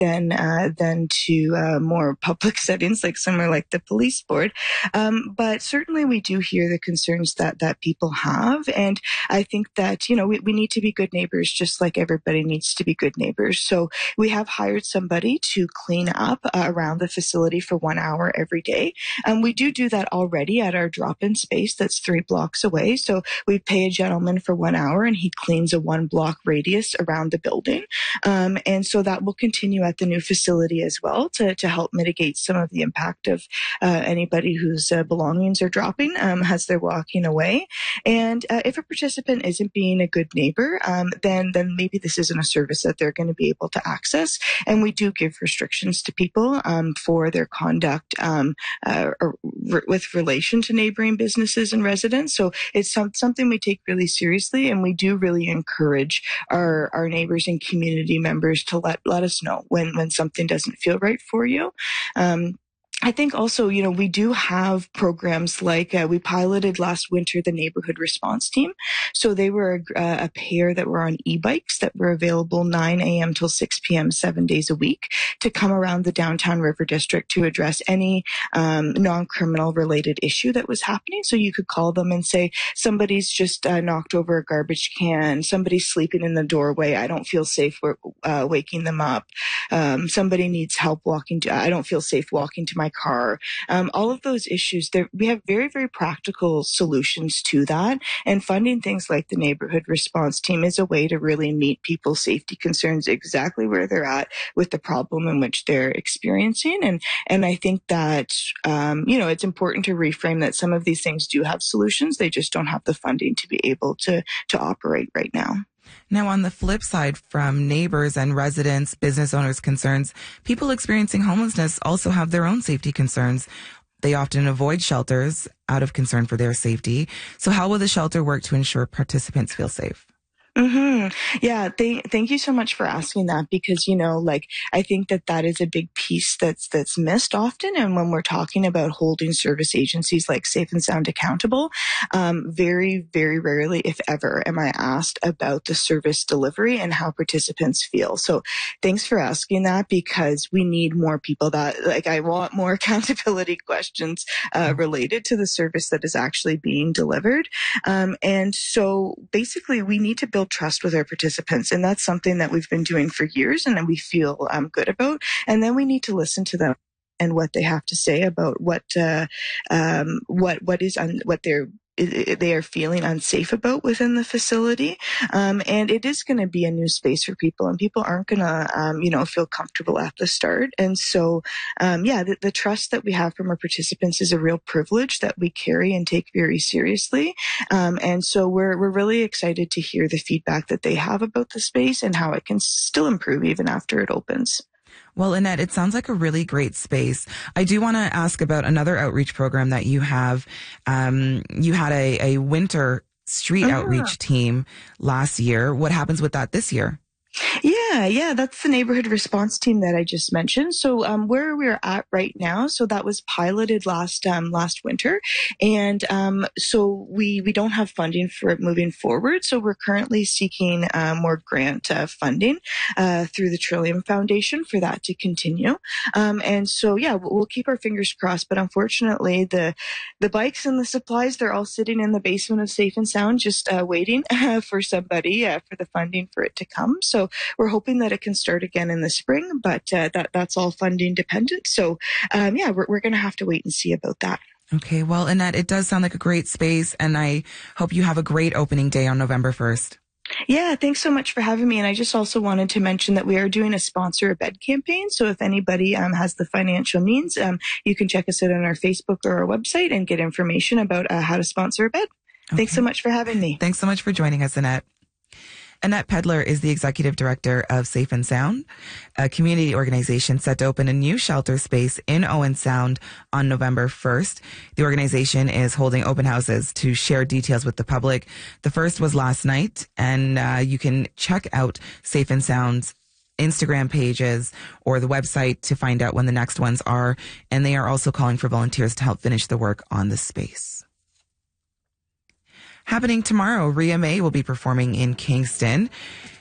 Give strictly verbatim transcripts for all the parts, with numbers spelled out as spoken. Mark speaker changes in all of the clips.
Speaker 1: than uh, than to uh, more public settings like somewhere like the police board. Um, but certainly we do hear the concerns that that people have, and I think that you know we, we need to be good neighbors, just like everybody needs to be good neighbors. So we have hired somebody to clean up uh, around the facility for one hour every day. Um, we do do that already at our drop-in space that's three blocks away. So we pay a gentleman for one hour and he cleans a one block radius around the building. Um, and so that will continue at the new facility as well to, to help mitigate some of the impact of uh, anybody whose uh, belongings are dropping um, as they're walking away. And uh, if a participant isn't being a good neighbor, um, then, then maybe this isn't a service that they're going to be able to access. And we do give restrictions to people um, for their conduct um, uh, or, r- with relation to neighboring businesses and residents. So it's some, something we take really seriously, and we do really encourage our, our neighbors and community members to let, let us know when, when something doesn't feel right for you. Um, I think also, you know, we do have programs like uh, we piloted last winter the neighborhood response team. So they were a, a pair that were on e-bikes that were available nine a.m. till six p.m. seven days a week to come around the downtown River District to address any um, non-criminal related issue that was happening. So you could call them and say, somebody's just uh, knocked over a garbage can, somebody's sleeping in the doorway, I don't feel safe uh, waking them up, um, somebody needs help walking to, I don't feel safe walking to my car. Um, all of those issues, we have very, very practical solutions to that. And funding things like the neighborhood response team is a way to really meet people's safety concerns exactly where they're at with the problem in which they're experiencing. And, and I think that, um, you know, it's important to reframe that some of these things do have solutions. They just don't have the funding to be able to, to operate right now.
Speaker 2: Now, on the flip side, from neighbors and residents, business owners' concerns, people experiencing homelessness also have their own safety concerns. They often avoid shelters out of concern for their safety. So how will the shelter work to ensure participants feel safe?
Speaker 1: Mm-hmm. Yeah. Th- thank you so much for asking that, because, you know, like, I think that that is a big piece that's, that's missed often. And when we're talking about holding service agencies like Safe and Sound accountable, um, very, very rarely, if ever, am I asked about the service delivery and how participants feel. So thanks for asking that, because we need more people that, like, I want more accountability questions, uh, related to the service that is actually being delivered. Um, and so basically we need to build trust with our participants. And that's something that we've been doing for years and that we feel um, good about. And then we need to listen to them and what they have to say about what, uh, um, what, what is, un- what they're, they are feeling unsafe about within the facility. Um, and it is going to be a new space for people, and people aren't going to, um, you know, feel comfortable at the start. And so, um, yeah, the, the trust that we have from our participants is a real privilege that we carry and take very seriously. Um, and so we're, we're really excited to hear the feedback that they have about the space and how it can still improve even after it opens.
Speaker 2: Well, Annette, it sounds like a really great space. I do want to ask about another outreach program that you have. Um, you had a, a winter street uh-huh. outreach team last year. What happens with that this year?
Speaker 1: Yeah, yeah, that's the neighborhood response team that I just mentioned. So um, where we're at right now, so that was piloted last um, last winter, and um, so we we don't have funding for it moving forward. So we're currently seeking uh, more grant uh, funding uh, through the Trillium Foundation for that to continue. Um, and so yeah, we'll, we'll keep our fingers crossed. But unfortunately, the the bikes and the supplies, they're all sitting in the basement of Safe and Sound, just uh, waiting uh, for somebody uh, for the funding for it to come. So we're hoping that it can start again in the spring, but uh, that that's all funding dependent. So, um, yeah, we're, we're going to have to wait and see about that.
Speaker 2: Okay. Well, Annette, it does sound like a great space, and I hope you have a great opening day on November first.
Speaker 1: Yeah, thanks so much for having me. And I just also wanted to mention that we are doing a sponsor a bed campaign. So if anybody um, has the financial means, um, you can check us out on our Facebook or our website and get information about uh, how to sponsor a bed. Okay. Thanks so much for having me.
Speaker 2: Thanks so much for joining us, Annette. Annette Pedler is the executive director of Safe and Sound, a community organization set to open a new shelter space in Owen Sound on November first. The organization is holding open houses to share details with the public. The first was last night, and uh, you can check out Safe and Sound's Instagram pages or the website to find out when the next ones are. And they are also calling for volunteers to help finish the work on the space. Happening tomorrow, Ria May will be performing in Kingston.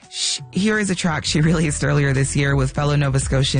Speaker 2: She, here is a track she released earlier this year with fellow Nova Scotian